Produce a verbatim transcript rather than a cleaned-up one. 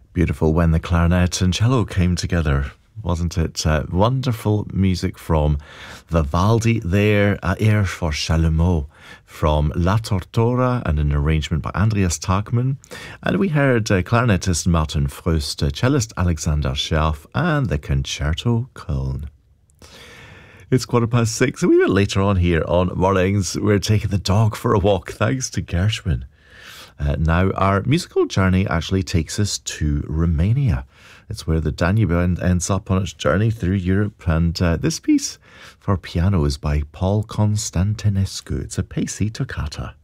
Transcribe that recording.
Beautiful when the clarinet and cello came together, wasn't it? Uh, wonderful music from Vivaldi there, uh, Air for Chalumeau from La Tortora, and an arrangement by Andreas Tagmann. And we heard uh, clarinetist Martin Fröst, uh, cellist Alexander Scherf, and the Concerto Köln. It's quarter past six, and we were later on here on Mornings. We're taking the dog for a walk, thanks to Gershwin. Uh, now, our musical journey actually takes us to Romania. It's where the Danube ends up on its journey through Europe. And uh, this piece for piano is by Paul Constantinescu. It's a pacey toccata.